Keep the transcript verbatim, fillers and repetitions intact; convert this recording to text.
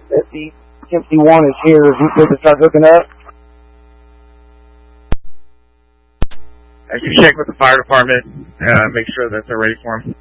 If the fifty-one is here, is he good to start hooking up? I can check with the fire department, uh, make sure that they're ready for him.